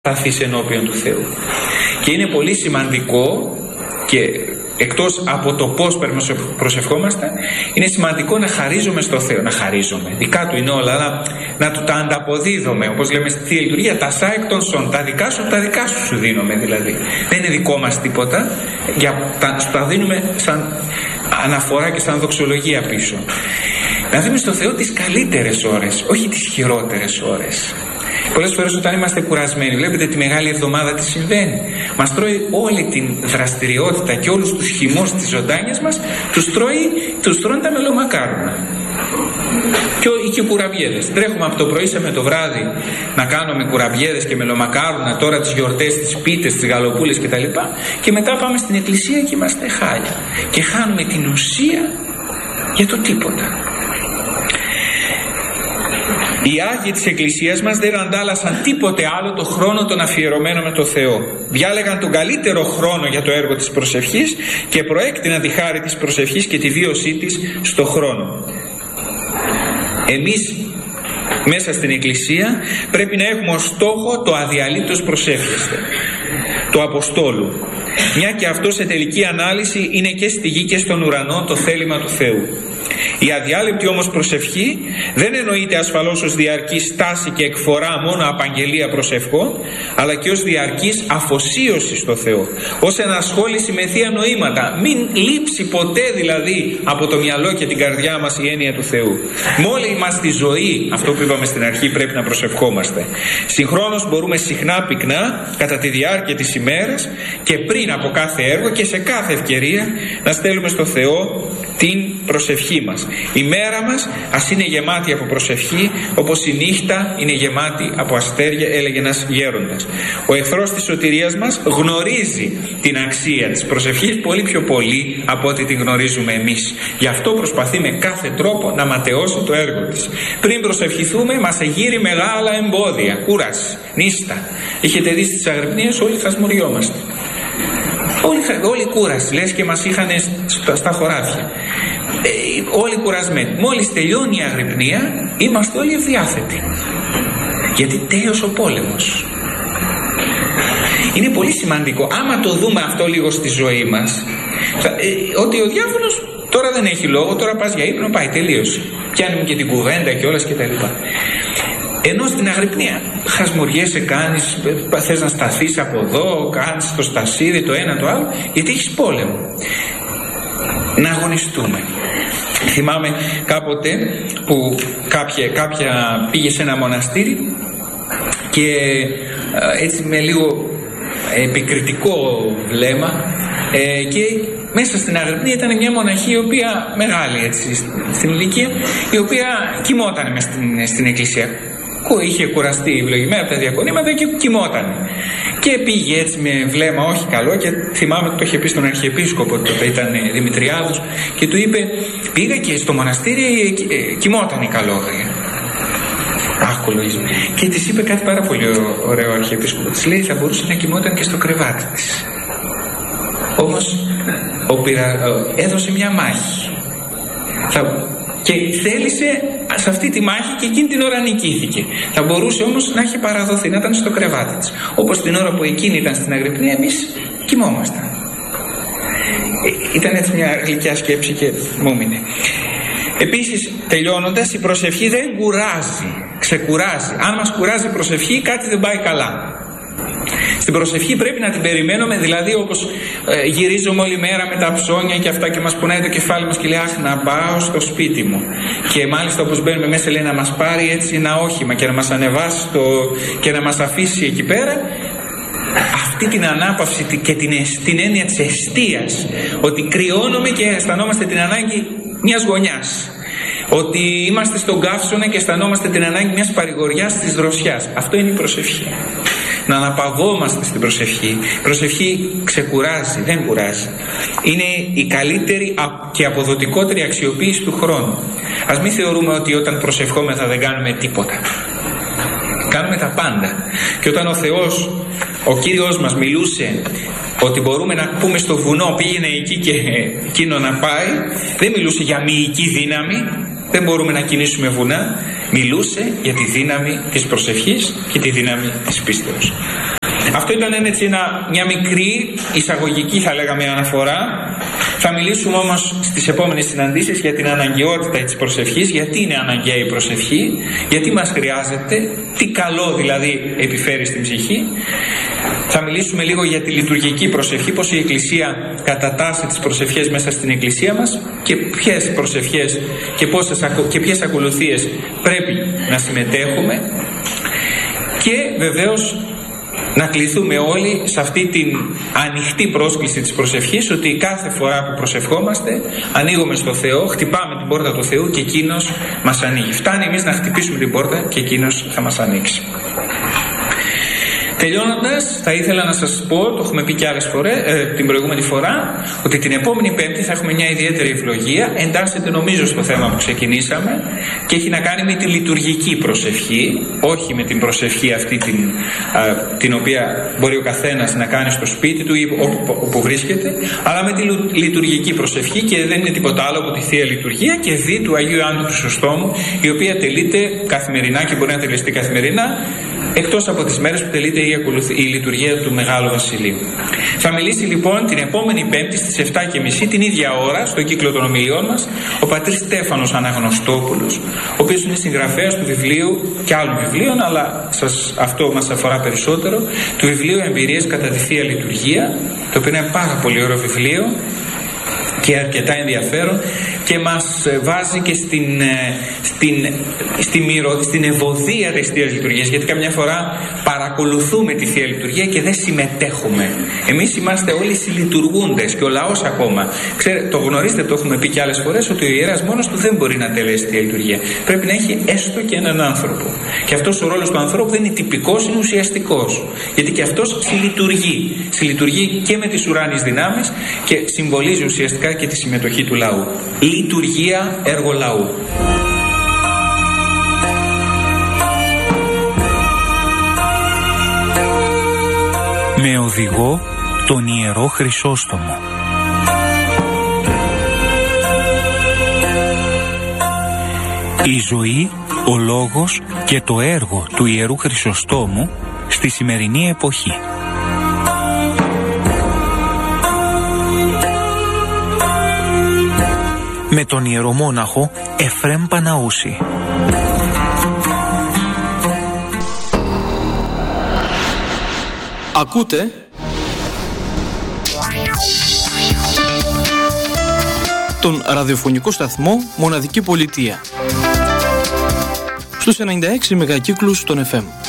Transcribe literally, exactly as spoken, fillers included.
σταθείς ενώπιον του Θεού. Και είναι πολύ σημαντικό, και εκτός από το πώς πρέπει να προσευχόμαστε, είναι σημαντικό να χαρίζομαι στο Θεό. Να χαρίζομαι, δικά του είναι όλα, αλλά να του τα ανταποδίδουμε, όπως λέμε στη Θεία Λειτουργία, τα σά εκ των σών, τα δικά σου, τα δικά σου σου δίνουμε δηλαδή. Δεν είναι δικό μας τίποτα, για, τα, τα δίνουμε σαν αναφορά και σαν δοξολογία πίσω. Να δούμε στο Θεό τις καλύτερες ώρες, όχι τις χειρότερες ώρες. Πολλές φορές όταν είμαστε κουρασμένοι, βλέπετε τη Μεγάλη Εβδομάδα τι συμβαίνει. Μας τρώει όλη την δραστηριότητα και όλους τους χυμούς της ζωντάνιας μας, τους τρώει, τους τρώνε τα μελομακάρονα. Και, και κουραμπιέδες. Τρέχουμε από το πρωί σε με το βράδυ να κάνουμε κουραμπιέδες και μελομακάρονα, τώρα τις γιορτές, τις πίτες, τις γαλοπούλες κτλ. Και μετά πάμε στην εκκλησία και είμαστε χάλια. Και χάνουμε την ουσία για το τίποτα. Οι Άγιοι της Εκκλησίας μας δεν αντάλλασαν τίποτε άλλο το χρόνο τον αφιερωμένο με το Θεό. Διάλεγαν τον καλύτερο χρόνο για το έργο της προσευχής και προέκτηναν τη χάρη της προσευχής και τη βίωσή της στο χρόνο. Εμείς μέσα στην Εκκλησία πρέπει να έχουμε ως στόχο το αδιαλείπτως προσεύχεστε του Αποστόλου, μια και αυτό σε τελική ανάλυση είναι και στη γη και στον ουρανό το θέλημα του Θεού. Η αδιάλειπτη όμως προσευχή δεν εννοείται ασφαλώς ως διαρκή στάση και εκφορά μόνο απαγγελία προσευχών, αλλά και ως διαρκής αφοσίωση στο Θεό, ως ενασχόληση με θεία νοήματα. Μην λείψει ποτέ δηλαδή από το μυαλό και την καρδιά μας η έννοια του Θεού. Με όλη μας τη ζωή, αυτό που είπαμε στην αρχή, πρέπει να προσευχόμαστε. Συγχρόνως μπορούμε συχνά πυκνά κατά τη διάρκεια της ημέρας και πριν από κάθε έργο και σε κάθε ευκαιρία να στέλνουμε στο Θεό την προσευχή μας. Η μέρα μας ας είναι γεμάτη από προσευχή, όπως η νύχτα είναι γεμάτη από αστέρια, έλεγε ένας γέροντας. Ο εχθρός της σωτηρίας μας γνωρίζει την αξία της προσευχής πολύ πιο πολύ από ό,τι την γνωρίζουμε εμείς. Γι' αυτό προσπαθεί με κάθε τρόπο να ματαιώσει το έργο της. Πριν προσευχηθούμε μας εγείρει μεγάλα εμπόδια, κούραση, νύστα. Έχετε δει στις Αγρυπνίες, όλοι χασμουριόμαστε. Όλοι, όλοι κούραση, λες και μας είχαν στα, στα χωράφια. Ε, όλοι κουρασμένοι. Μόλις τελειώνει η Αγρυπνία, είμαστε όλοι ευδιάθετοι. Γιατί τέλειωσε ο πόλεμος. Είναι πολύ σημαντικό. Άμα το δούμε αυτό λίγο στη ζωή μας, θα, ε, ότι ο διάβολος τώρα δεν έχει λόγο, τώρα πας για ύπνο, πάει, τελείωσε. Πιάνουμε και την κουβέντα και όλες και τα λοιπά. Ενώ στην Αγρυπνία χασμουριέσαι, κάνεις, θες να σταθείς από εδώ, κάνεις το στασίδι, το ένα το άλλο, γιατί έχεις πόλεμο. Να αγωνιστούμε. Θυμάμαι κάποτε που κάποια, κάποια πήγε σε ένα μοναστήρι και έτσι με λίγο επικριτικό βλέμμα ε, και μέσα στην Αγρυπνία ήταν μια μοναχή η οποία μεγάλη έτσι στην ηλικία, η οποία κοιμόταν μες στην, στην εκκλησία. Είχε κουραστεί ευλογημένη από τα διακονήματα και κοιμότανε. Και πήγε έτσι με βλέμμα όχι καλό και θυμάμαι ότι το είχε πει στον Αρχιεπίσκοπο, τότε ήταν Δημητριάδος, και του είπε, πήγα και στο μοναστήρι ε, κοιμόταν η καλόγρια. Άχκολο. Και της είπε κάτι πάρα πολύ ωραίο ο Αρχιεπίσκοπο. Της λέει, θα μπορούσε να κοιμόταν και στο κρεβάτι της. Όμως ο πειρα... έδωσε μια μάχη. Θα... Και θέλησε σε αυτή τη μάχη και εκείνη την ώρα νικήθηκε. Θα μπορούσε όμως να έχει παραδοθεί, να ήταν στο κρεβάτι της. Όπως την ώρα που εκείνη ήταν στην Αγρυπνία, εμείς κοιμόμασταν. Ε, ήταν έτσι μια γλυκιά σκέψη και μου έμεινε. Επίσης, τελειώνοντας, η προσευχή δεν κουράζει, ξεκουράζει. Αν μας κουράζει η προσευχή, κάτι δεν πάει καλά. Στην προσευχή πρέπει να την περιμένουμε, δηλαδή όπως ε, γυρίζουμε όλη μέρα με τα ψώνια και αυτά και μας πονάει το κεφάλι μας και λέει αχ, να πάω στο σπίτι μου. Και μάλιστα όπως μπαίνουμε μέσα λέει να μας πάρει έτσι ένα όχημα και να μας ανεβάσει το, και να μας αφήσει εκεί πέρα. Αυτή την ανάπαυση και την, την έννοια της εστίας, ότι κρυώνουμε και αισθανόμαστε την ανάγκη μιας γωνιάς. Ότι είμαστε στον καύσωνα και αισθανόμαστε την ανάγκη μιας παρηγοριάς της δροσιάς. Αυτό είναι η προσευχή. Να αναπαυόμαστε στην προσευχή. Η προσευχή ξεκουράζει, δεν κουράζει. Είναι η καλύτερη και αποδοτικότερη αξιοποίηση του χρόνου. Ας μην θεωρούμε ότι όταν προσευχόμεθα δεν κάνουμε τίποτα. Κάνουμε τα πάντα. Και όταν ο Θεός, ο Κύριος μας μιλούσε ότι μπορούμε να πούμε στο βουνό πήγαινε εκεί και εκείνο να πάει, δεν μιλούσε για μυϊκή δύναμη. Δεν μπορούμε να κινήσουμε βουνά. Μιλούσε για τη δύναμη της προσευχής και τη δύναμη της πίστεως. Αυτό ήταν έτσι ένα, μια μικρή εισαγωγική, θα λέγαμε, αναφορά. Θα μιλήσουμε όμως στις επόμενες συναντήσεις για την αναγκαιότητα της προσευχής, γιατί είναι αναγκαία η προσευχή, γιατί μας χρειάζεται, τι καλό δηλαδή επιφέρει στην ψυχή. Θα μιλήσουμε λίγο για τη λειτουργική προσευχή, πώς η Εκκλησία κατατάσσει τις προσευχές μέσα στην Εκκλησία μας και ποιες προσευχές και, πόσες, και ποιες ακολουθίες πρέπει να συμμετέχουμε, και βεβαίως να κληθούμε όλοι σε αυτή την ανοιχτή πρόσκληση της προσευχής, ότι κάθε φορά που προσευχόμαστε ανοίγουμε στο Θεό, χτυπάμε την πόρτα του Θεού και Εκείνος μας ανοίγει. Φτάνει εμείς να χτυπήσουμε την πόρτα και Εκείνος θα μας ανοίξει. Τελειώνοντας, θα ήθελα να σας πω, το έχουμε πει και άλλες φορές, ε, την προηγούμενη φορά, ότι την επόμενη Πέμπτη θα έχουμε μια ιδιαίτερη ευλογία. Εντάσσεται νομίζω στο θέμα που ξεκινήσαμε και έχει να κάνει με τη λειτουργική προσευχή, όχι με την προσευχή αυτή την, α, την οποία μπορεί ο καθένας να κάνει στο σπίτι του ή όπου, όπου βρίσκεται, αλλά με τη λειτουργική προσευχή, και δεν είναι τίποτα άλλο από τη Θεία Λειτουργία και δι του Αγίου Άντρου Χρυσοστόμου, η οποία τελείται καθημερινά και μπορεί να τελεστεί καθημερινά, εκτός από τις μέρες που τελείται η, η λειτουργία του Μεγάλου Βασιλείου. Θα μιλήσει λοιπόν την επόμενη Πέμπτη στις επτά και μισή, την ίδια ώρα, στον κύκλο των ομιλιών μας, ο πατήρ Στέφανος Αναγνωστόπουλος, ο οποίος είναι συγγραφέας του βιβλίου και άλλων βιβλίων, αλλά σας, αυτό μας αφορά περισσότερο, του βιβλίου Εμπειρίες κατά τη Θεία Λειτουργία, το οποίο είναι πάρα πολύ ωραίο βιβλίο και αρκετά ενδιαφέρον, και μας βάζει και στην, στην, στην, στην ευωδία της Θείας Λειτουργίας, γιατί καμιά φορά παρακολουθούμε τη Θεία Λειτουργία και δεν συμμετέχουμε. Εμείς είμαστε όλοι συλλειτουργούντες και ο λαός ακόμα. Ξέρετε, το γνωρίζετε, το έχουμε πει και άλλες φορές, ότι ο ιερέας μόνος του δεν μπορεί να τελέσει τη Θεία Λειτουργία. Πρέπει να έχει έστω και έναν άνθρωπο. Και αυτός ο ρόλος του ανθρώπου δεν είναι τυπικός, είναι ουσιαστικός. Γιατί και αυτός συλλειτουργεί. Συλλειτουργεί και με τις ουράνιες δυνάμεις και συμβολίζει ουσιαστικά και τη συμμετοχή του λαού. Λειτουργία, έργο λαού. Με οδηγό τον Ιερό Χρυσόστομο. Η ζωή, ο λόγος και το έργο του Ιερού Χρυσοστόμου στη σημερινή εποχή. Με τον ιερομόναχο Εφρέμ Παναούση. Ακούτε τον ραδιοφωνικό σταθμό Μοναδική Πολιτεία στους ενενήντα έξι μεγακύκλους των εφ εμ.